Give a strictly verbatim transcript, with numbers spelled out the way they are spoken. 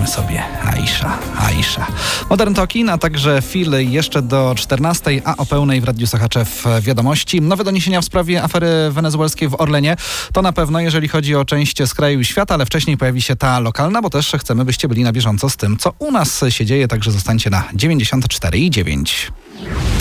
sobie. Aisha, Aisha. Modern Talking, a także Phil jeszcze do czternastej, a o pełnej w Radiu Sochaczew wiadomości. Nowe doniesienia w sprawie afery wenezuelskiej w Orlenie. To na pewno, jeżeli chodzi o część z kraju i świata, ale wcześniej pojawi się ta lokalna, bo też chcemy, byście byli na bieżąco z tym, co u nas się dzieje, także zostańcie na dziewięćdziesiąt cztery i dziewięć.